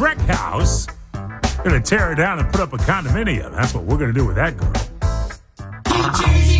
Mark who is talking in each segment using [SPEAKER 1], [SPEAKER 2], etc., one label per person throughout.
[SPEAKER 1] brick house. Gonna tear it down and put up a condominium. That's what we're gonna do with that girl.
[SPEAKER 2] New Jersey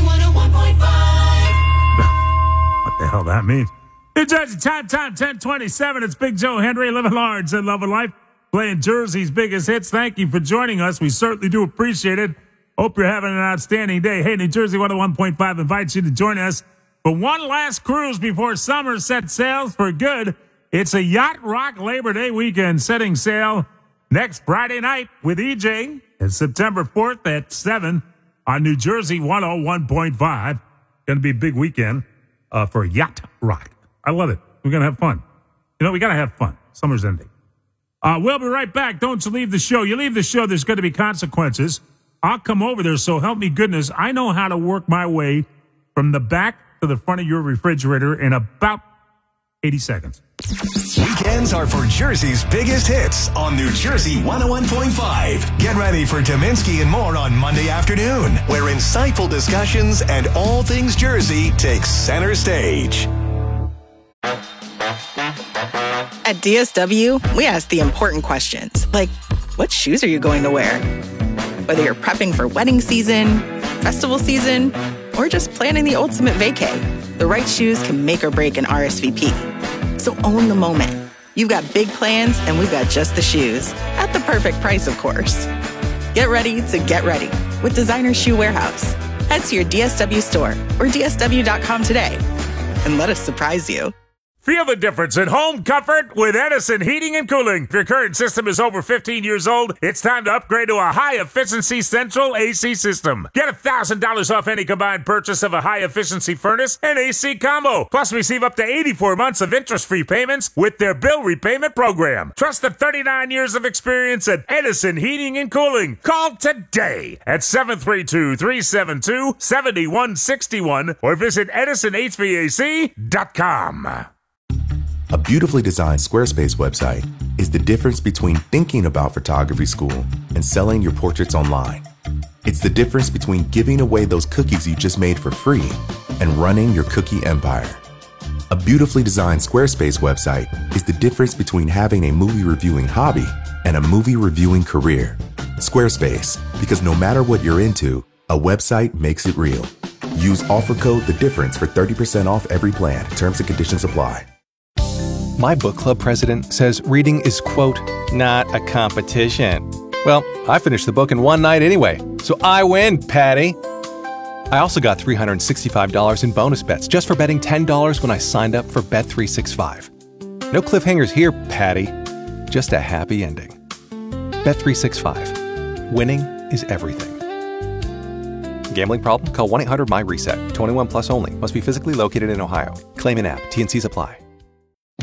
[SPEAKER 2] 101.5.
[SPEAKER 1] What the hell that means? New Jersey, time, 10:27. It's Big Joe Henry, living large and loving life, playing Jersey's biggest hits. Thank you for joining us. We certainly do appreciate it. Hope you're having an outstanding day. Hey, New Jersey 101.5 invites you to join us for one last cruise before summer sets sails for good. It's a Yacht Rock Labor Day weekend setting sail next Friday night with EJ. It's September 4th at 7 on New Jersey 101.5. Going to be a big weekend for Yacht Rock. I love it. We're going to have fun. You know, we got to have fun. Summer's ending. We'll be right back. Don't you leave the show. You leave the show, there's going to be consequences. I'll come over there, so help me goodness. I know how to work my way from the back to the front of your refrigerator in about 80 seconds.
[SPEAKER 3] Weekends are for Jersey's biggest hits on New Jersey 101.5. Get ready for Tominski and more on Monday afternoon, where insightful discussions and all things Jersey take center stage.
[SPEAKER 4] At DSW, we ask the important questions, like, what shoes are you going to wear? Whether you're prepping for wedding season, festival season, or just planning the ultimate vacay, the right shoes can make or break an RSVP. So own the moment. You've got big plans, and we've got just the shoes. At the perfect price, of course. Get ready to get ready with Designer Shoe Warehouse. Head to your DSW store or DSW.com today and let us surprise you.
[SPEAKER 1] Feel the difference in home comfort with Edison Heating and Cooling. If your current system is over 15 years old, it's time to upgrade to a high-efficiency central AC system. Get $1,000 off any combined purchase of a high-efficiency furnace and AC combo. Plus, receive up to 84 months of interest-free payments with their bill repayment program. Trust the 39 years of experience at Edison Heating and Cooling. Call today at 732-372-7161 or visit EdisonHVAC.com.
[SPEAKER 5] A beautifully designed Squarespace website is the difference between thinking about photography school and selling your portraits online. It's the difference between giving away those cookies you just made for free and running your cookie empire. A beautifully designed Squarespace website is the difference between having a movie reviewing hobby and a movie reviewing career. Squarespace, because no matter what you're into, a website makes it real. Use offer code The Difference for 30% off every plan. Terms and conditions apply.
[SPEAKER 6] My book club president says reading is, quote, not a competition. Well, I finished the book in one night anyway, so I win, Patty. I also got $365 in bonus bets just for betting $10 when I signed up for Bet365. No cliffhangers here, Patty. Just a happy ending. Bet365. Winning is everything. Gambling problem? Call 1-800-MY-RESET. 21 plus only. Must be physically located in Ohio. Claim in app. T&Cs apply.